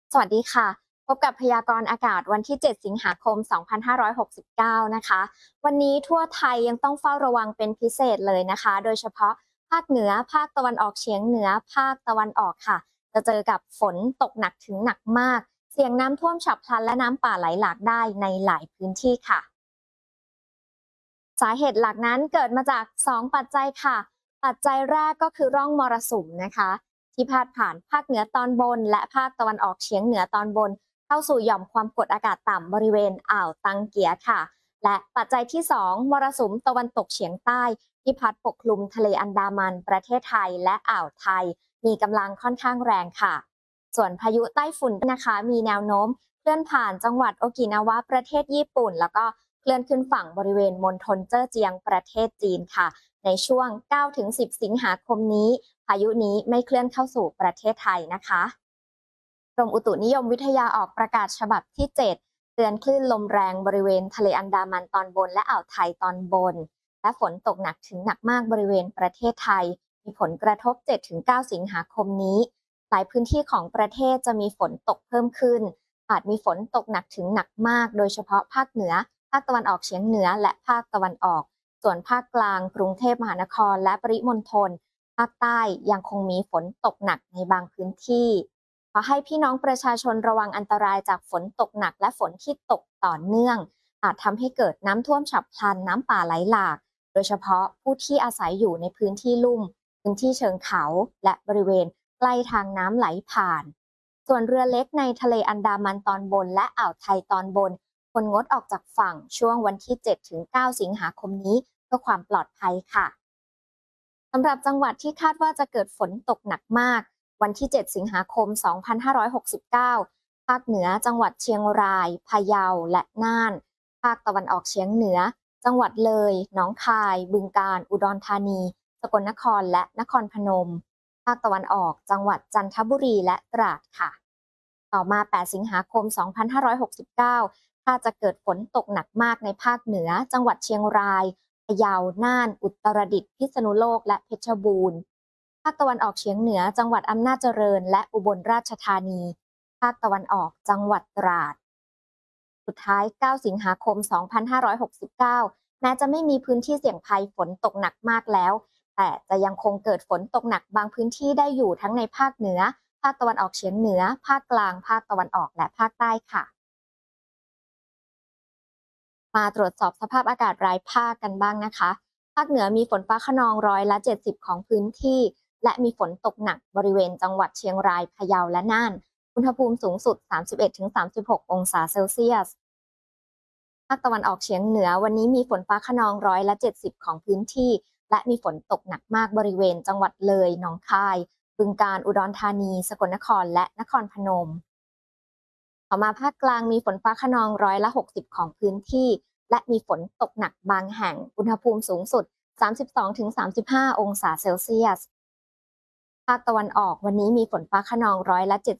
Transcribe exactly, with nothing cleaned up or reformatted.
สวัสดีค่ะพบกับพยากรณ์อากาศวันที่ เจ็ด สิงหาคม สองพันห้าร้อยหกสิบเก้า นะคะ วันนี้ทั่วไทยยังต้องเฝ้าระวังเป็นพิเศษเลยนะคะ โดยเฉพาะภาคเหนือ ภาคตะวันออกเฉียงเหนือ ภาคตะวันออกค่ะ จะเจอกับฝนตกหนักถึงหนักมาก เสี่ยงน้ำท่วมฉับพลันและน้ำป่าไหลหลากได้ในหลายพื้นที่ค่ะ สาเหตุหลักนั้นเกิดมาจาก สอง ปัจจัยค่ะ ปัจจัยแรกก็คือร่องมรสุมนะคะที่พาดผ่านภาคเหนือตอนบนและภาคตะวันออกเฉียงเหนือตอนบนเข้าสู่หย่อมความกดอากาศต่ำบริเวณอ่าวตังเกียค่ะและปัจจัยที่ สอง มรสุมตะวันตกเฉียงใต้ที่พัดปกคลุมทะเลอันดามันประเทศไทยและอ่าวไทยมีกำลังค่อนข้างแรงค่ะส่วนพายุใต้ฝุ่นนะคะมีแนวโน้มเคลื่อนผ่านจังหวัดโอกินาวะประเทศญี่ปุ่นแล้วก็เคลื่อนขึ้นฝั่งบริเวณมณฑลเจ้อเจียงประเทศจีนค่ะในช่วง เก้าถึงสิบ สิงหาคมนี้พายุนี้ไม่เคลื่อนเข้าสู่ประเทศไทยนะคะกรมอุตุนิยมวิทยาออกประกาศฉบับที่ เจ็ด เตือนคลื่นลมแรงบริเวณทะเลอันดามันตอนบนและอ่าวไทยตอนบนและฝนตกหนักถึงหนักมากบริเวณประเทศไทยมีผลกระทบ เจ็ดถึงเก้า สิงหาคมนี้หลายพื้นที่ของประเทศจะมีฝนตกเพิ่มขึ้นอาจมีฝนตกหนักถึงหนักมากโดยเฉพาะภาคเหนือภาคตะวันออกเฉียงเหนือและภาคตะวันออกส่วนภาคกลางกรุงเทพมหานครและปริมณฑลภาคใต้ยังคงมีฝนตกหนักในบางพื้นที่ขอให้พี่น้องประชาชนระวังอันตรายจากฝนตกหนักและฝนที่ตกต่อเนื่องอาจทำให้เกิดน้ำท่วมฉับพลันน้ำป่าไหลหลากโดยเฉพาะผู้ที่อาศัยอยู่ในพื้นที่ลุ่มพื้นที่เชิงเขาและบริเวณใกล้ทางน้ำไหลผ่านส่วนเรือเล็กในทะเลอันดามันตอนบนและอ่าวไทยตอนบนควรงดออกจากฝั่งช่วงวันที่ เจ็ดถึงเก้า สิงหาคมนี้เพื่อความปลอดภัยค่ะสำหรับจังหวัดที่คาดว่าจะเกิดฝนตกหนักมากวันที่ เจ็ด สิงหาคม สองพันห้าร้อยหกสิบเก้า ภาคเหนือจังหวัดเชียงรายพะเยาและน่านภาคตะวันออกเฉียงเหนือจังหวัดเลยหนองคายบึงกาฬอุดรธานีสกลนครและนครพนมภาคตะวันออกจังหวัดจันทบุรีและตราดค่ะต่อมา แปด สิงหาคม สองพันห้าร้อยหกสิบเก้า ถ้าจะเกิดฝนตกหนักมากในภาคเหนือจังหวัดเชียงรายพะเยาน่านอุตรดิตถ์พิษณุโลกและเพชรบูรณ์ภาคตะวันออกเฉียงเหนือจังหวัดอำนาจเจริญและอุบลราชธานีภาคตะวันออกจังหวัดตราดสุดท้าย เก้า สิงหาคม สองพันห้าร้อยหกสิบเก้า แม้จะไม่มีพื้นที่เสี่ยงภัยฝนตกหนักมากแล้วแต่จะยังคงเกิดฝนตกหนักบางพื้นที่ได้อยู่ทั้งในภาคเหนือภาคตะวันออกเฉียงเหนือภาคกลางภาคตะวันออกและภาคใต้ค่ะ มาตรวจสอบสภาพอากาศรายภาคกันบ้างนะคะ ภาคเหนือมีฝนฟ้าคะนองร้อยละเจ็ดสิบของพื้นที่ และมีฝนตกหนักบริเวณจังหวัดเชียงรายพะเยาและน่าน อุณหภูมิสูงสุด สามสิบเอ็ดถึงสามสิบหก องศาเซลเซียส ภาคตะวันออกเฉียงเหนือวันนี้มีฝนฟ้าคะนองร้อยละเจ็ดสิบของพื้นที่ และมีฝนตกหนักมากบริเวณจังหวัดเลยหนองคายบึงกาฬอุดรธานีสกลนครและนครพนม ต่อมาภาคกลางมีฝนฟ้าคะนองร้อยละหกสิบของพื้นที่และมีฝนตกหนักบางแห่งอุณหภูมิสูงสุด สามสิบสองถึงสามสิบห้า องศาเซลเซียสภาคตะวันออกวันนี้มีฝนฟ้าคะนองร้อยละเจ็ด